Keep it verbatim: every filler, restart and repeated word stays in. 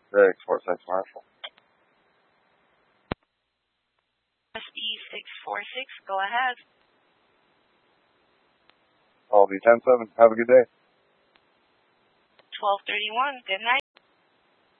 six four six Marshall. S E six four six, go ahead. I'll be ten seven. Have a good day. twelve thirty-one, good night.